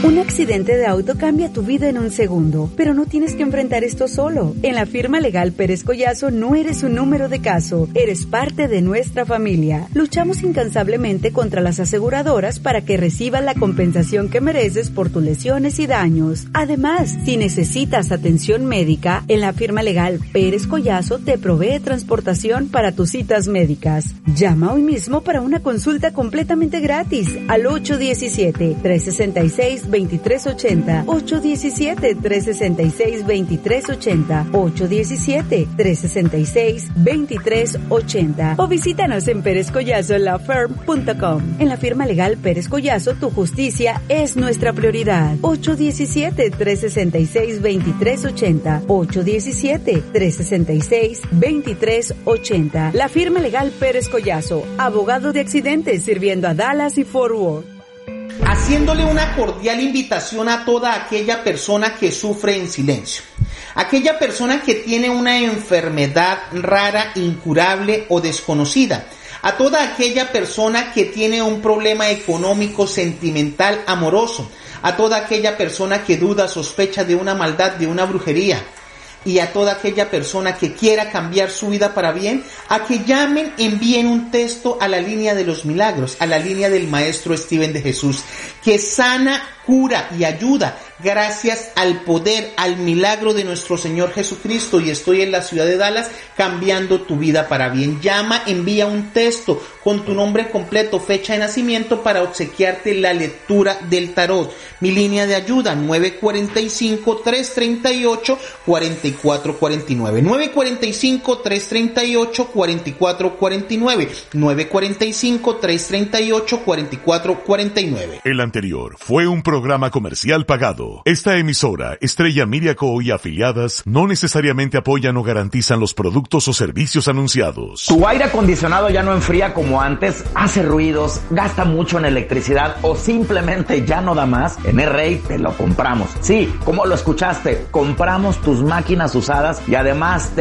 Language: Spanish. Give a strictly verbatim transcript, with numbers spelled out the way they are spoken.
Un accidente de auto cambia tu vida en un segundo, pero no tienes que enfrentar esto solo. En la firma legal Pérez Collazo no eres un número de caso, eres parte de nuestra familia. Luchamos incansablemente contra las aseguradoras para que recibas la compensación que mereces por tus lesiones y daños. Además, si necesitas atención médica, en la firma legal Pérez Collazo te provee transportación para tus citas médicas. Llama hoy mismo para una consulta completamente gratis al ocho uno siete, tres seis seis, dos tres ocho cero, ocho uno siete, tres seis seis, dos tres ocho cero, ocho uno siete, tres seis seis, dos tres ocho cero o visítanos en pérez collazo law firm punto com. En la firma legal Pérez Collazo, tu justicia es nuestra prioridad. ocho uno siete, tres seis seis, dos tres ocho cero, ocho uno siete, tres seis seis, dos tres ocho cero. La firma legal Pérez Collazo, abogado de accidentes sirviendo a Dallas y Fort Worth. Haciéndole una cordial invitación a toda aquella persona que sufre en silencio, aquella persona que tiene una enfermedad rara, incurable o desconocida, a toda aquella persona que tiene un problema económico, sentimental, amoroso, a toda aquella persona que duda, sospecha de una maldad, de una brujería, y a toda aquella persona que quiera cambiar su vida para bien, a que llamen, envíen un texto a la línea de los milagros, a la línea del Maestro Steven de Jesús, que sana, cura y ayuda gracias al poder, al milagro de nuestro Señor Jesucristo. Y estoy en la ciudad de Dallas cambiando tu vida para bien. Llama, envía un texto con tu nombre completo, fecha de nacimiento para obsequiarte la lectura del tarot. Mi línea de ayuda nueve cuatro cinco, tres tres ocho, cuatro cuatro cuatro nueve, nueve cuatro cinco, tres tres ocho, cuatro cuatro cuatro nueve, nueve cuatro cinco, tres tres ocho, cuatro cuatro cuatro nueve. El anterior fue un programa comercial pagado. Esta emisora, Estrella Media Co. y afiliadas, no necesariamente apoyan o garantizan los productos o servicios anunciados. ¿Tu aire acondicionado ya no enfría como antes? ¿Hace ruidos? ¿Gasta mucho en electricidad? ¿O simplemente ya no da más? En R-Ray te lo compramos. Sí, como lo escuchaste, compramos tus máquinas usadas y además te